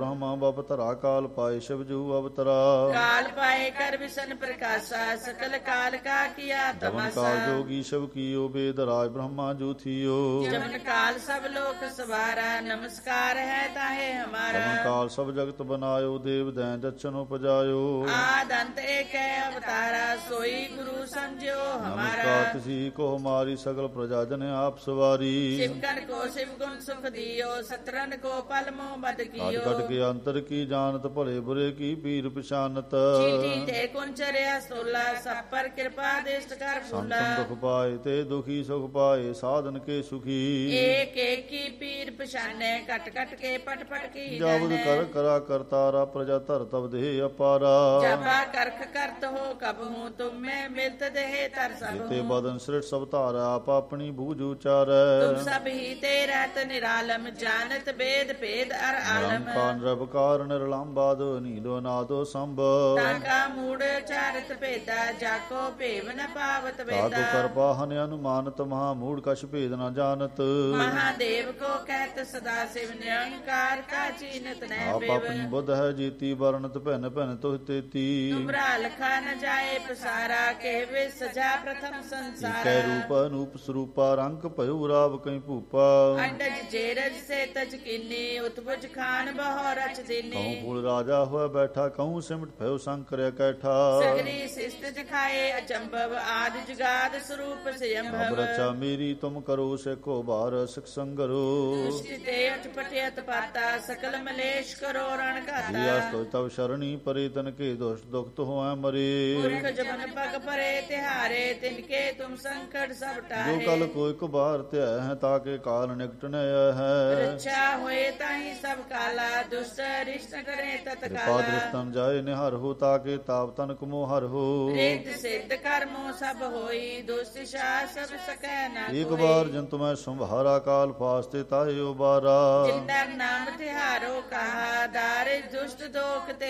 ब्रह्मा बपतरा काल पाए शिव जू अवतरा। काल पाए कर विसन प्रकाशा सकल काल का किया जमन तमाशा। काल जोगी शिव कियो वेद राज ब्रह्मा जू थियो। जमन काल सब लोक सवारा नमस्कार है ताहे हमारा। जमन काल सब जगत बनायो देव दैन दक्षिण उपजायो। आद अंत एक है अवतारा सोई गुरु समझो हमारा। नमस्कार किसी को हमारी सकल प्रजा जन आप सवारी। शिवगण को शिव गुण सुख दियो सतरन को पल मोह मद काट कियो। काट के अंतर की जानत भले बुरे की पीर पिशानत। चीटी ते कुंचर्या सोला सब पर कृपा दृष्ट कर फूला। संतन दुख पाए ते दुखी सुख पाए साधन के सुखी। एक एक की पीर पशाने कट कट के पट पट की जावद कर करा करतारा प्रजा तर तब देह अपारा। जबा करख करत हो कब हूँ तुम में मिलत देहे तर सब ते हूँ। बदन सृष्ट सब तारा आप अपनी बूझ उचार। तुम सब ही ते रहत निरालम जानत वेद भेद अर आलम। निरंकार निर्लंबाद नीलो नादो संभ। ताका मूड चारत पेदा जाको पेव न पावत ताको वेदा। कृपा हन अनुमानत महामूढ़ कछ भेद न जानत। महादेव को कहत सदा शिव निरंकार का चीनत न आप पेव। अपनी बुद्ध है जीती वर्णत पहन पहन तुह तेती। तुमरा लखा न जाए प्रसारा कहवे सजा प्रथम कै संसारा। रूप अनूप स्वरूपा रंक पयो राव कहीं भूपा। अंडज जेरज से तज किन्नी उत्भुज खान बहो रच दिनी। कहूँ फूल राजा हुआ बैठा कहूँ सिमट भयो शंकर कैठा। सगरी शिष्ट जखाए अचंभव आदि जुगाद स्वरूप अब स्वयंभव। रचा मेरी तुम करो से को बार सिख संगरो। दृष्टि ते अटपटियत पाता सकल मलेश करो रण दिया गाता। तो तब शरणी परे तन के दोष दुख तो हो मरे। पुरख जबन पग परे तिहारे तिनके तुम संकट सब जो टारे। कल को एक बार त्या है ताके काल निकट न है। रक्षा होए ताहि सब काला दुष्ट रिष्ट करे कृपा तत्काला। दृष्टन जाय निहर हो ताके ताप तन कुमो हर हो। रिद्ध सिद्ध कर्मो सब होई दुष्टिशा सब सकै न एक कोई। बार जंतु मैं संभारा काल फास्ते ताहे उबारा। जिंदर नाम तिहारो कहा दारिद्र दुष्ट दोख ते